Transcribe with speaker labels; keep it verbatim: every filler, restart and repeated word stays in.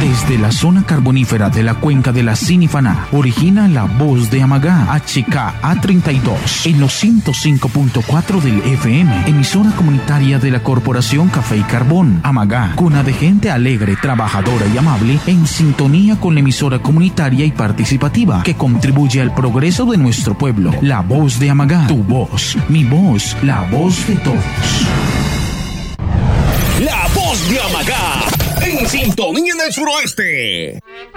Speaker 1: Desde la zona carbonífera de la cuenca de la Sinifaná, origina la voz de Amagá, H K A treinta y dos, en los ciento cinco punto cuatro del F M, emisora comunitaria de la Corporación Café y Carbón. Amagá, cuna de gente alegre, trabajadora y amable, en sintonía con la emisora comunitaria y participativa que contribuye al progreso de nuestro pueblo. La voz de Amagá, tu voz, mi voz, la voz de todos.
Speaker 2: La voz de Amagá, en sintonía en el suroeste.